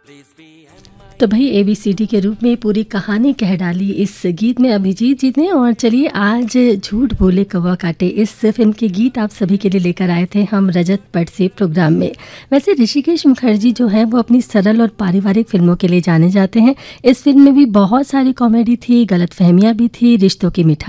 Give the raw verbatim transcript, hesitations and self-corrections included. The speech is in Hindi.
तो भाई एबीसीडी के रूप में पूरी कहानी कह डाली इस गीत में अभिजीत जी ने। और चलिए आज झूठ बोले कौवा काटे इस फिल्म के गीत आप सभी के लिए लेकर आए थे हम रजत पट से प्रोग्राम में। वैसे ऋषिकेश मुखर्जी जो हैं वो अपनी सरल और पारिवारिक फिल्मों के लिए जाने जाते हैं। इस फिल्म में भी बहुत सारी कॉमेडी थी, गलतफहमियां भी थी, रिश्तों की मिठास